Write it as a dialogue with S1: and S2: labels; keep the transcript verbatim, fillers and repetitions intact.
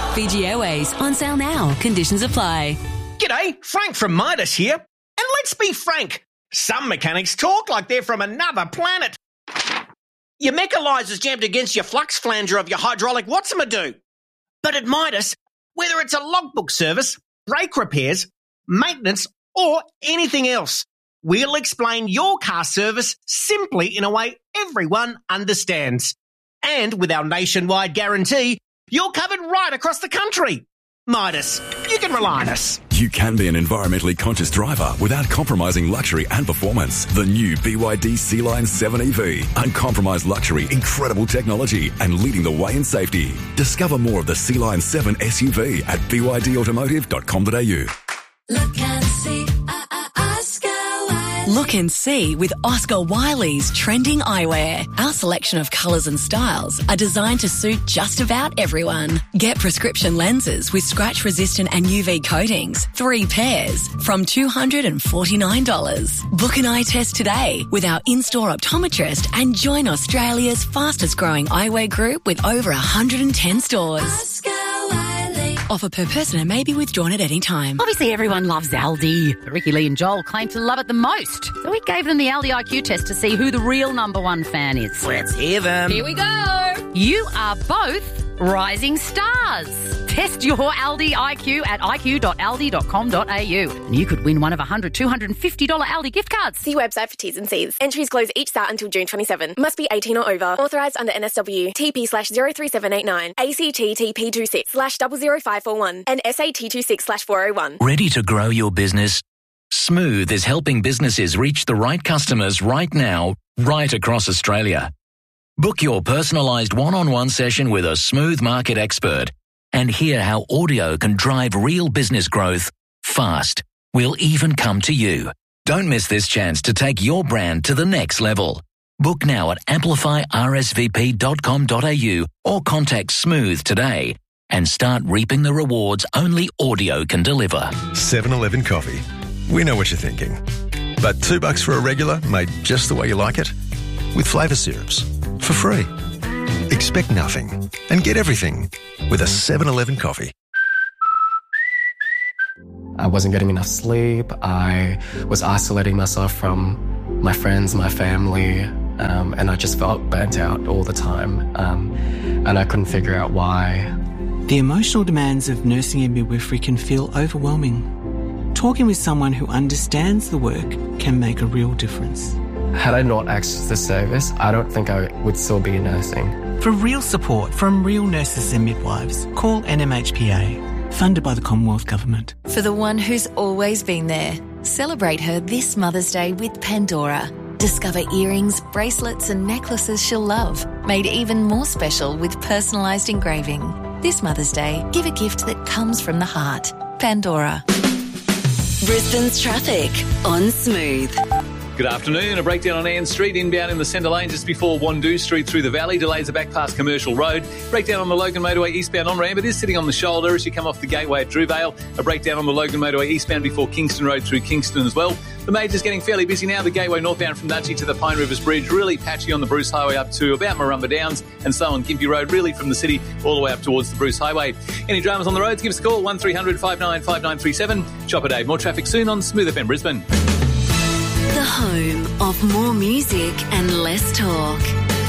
S1: Fiji Airways, on sale now. Conditions apply.
S2: G'day, Frank from Midas here. And let's be frank, some mechanics talk like they're from another planet. Your mechanizer's jammed against your flux flanger of your hydraulic Watson-a-do. But at Midas, whether it's a logbook service, brake repairs, maintenance, or anything else, we'll explain your car service simply in a way everyone understands. And with our nationwide guarantee, you're covered right across the country. Midas, you can rely on us.
S3: You can be an environmentally conscious driver without compromising luxury and performance. The new B Y D Sea-Line seven E V. Uncompromised luxury, incredible technology, and leading the way in safety. Discover more of the Sea-Line seven S U V at b y d automotive dot com dot a u.
S1: Look and see. Look and see with Oscar Wiley's trending eyewear. Our selection of colours and styles are designed to suit just about everyone. Get prescription lenses with scratch-resistant and U V coatings, three pairs, from two hundred forty-nine dollars. Book an eye test today with our in-store optometrist and join Australia's fastest-growing eyewear group with over one hundred ten stores. Oscar Wiley. Offer per person and may be withdrawn at any time.
S4: Obviously, everyone loves Aldi. Ricky, Lee and Joel claim to love it the most. So we gave them the Aldi I Q test to see who the real number one fan is.
S2: Let's hear them.
S4: Here we go. You are both rising stars. Test your Aldi I Q at i q dot aldi dot com dot a u. And you could win one of one hundred, two hundred fifty dollars Aldi gift cards.
S5: See website for T's and C's. Entries close each start until June twenty-seventh. Must be eighteen or over. Authorised under N S W. T P slash zero three seven eight nine. A C T T P two six slash zero zero five four one. And S A T two six slash four oh one.
S6: Ready to grow your business? Smooth is helping businesses reach the right customers right now, right across Australia. Book your personalised one-on-one session with a Smooth market expert and hear how audio can drive real business growth fast. We'll even come to you. Don't miss this chance to take your brand to the next level. Book now at amplify r s v p dot com dot a u or contact Smooth today and start reaping the rewards only audio can deliver.
S7: seven eleven Coffee. We know what you're thinking. But two bucks for a regular made just the way you like it? With flavour syrups. For free. Expect nothing and get everything with a seven eleven coffee.
S8: I wasn't getting enough sleep. I was isolating myself from my friends, my family, um, and I just felt burnt out all the time. Um, and I couldn't figure out why.
S9: The emotional demands of nursing and midwifery can feel overwhelming. Talking with someone who understands the work can make a real difference.
S8: Had I not accessed the service, I don't think I would still be nursing.
S9: For real support from real nurses and midwives, call N M H P A, funded by the Commonwealth Government.
S1: For the one who's always been there, celebrate her this Mother's Day with Pandora. Discover earrings, bracelets and necklaces she'll love, made even more special with personalised engraving. This Mother's Day, give a gift that comes from the heart. Pandora.
S10: Brisbane's traffic on Smooth.
S11: Good afternoon. A breakdown on Ann Street, inbound in the centre lane just before Wandoo Street through the valley. Delays are back past Commercial Road. Breakdown on the Logan Motorway eastbound on-ramp. It is sitting on the shoulder as you come off the gateway at Drewvale. A breakdown on the Logan Motorway eastbound before Kingston Road through Kingston as well. The major's getting fairly busy now. The gateway northbound from Nudgee to the Pine Rivers Bridge. Really patchy on the Bruce Highway up to about Marumba Downs and so on Gympie Road, really from the city all the way up towards the Bruce Highway. Any dramas on the roads, give us a call, one three hundred, five nine five nine three seven. Chopper Dave. More traffic soon on Smooth F M Brisbane.
S10: The home of more music and less talk.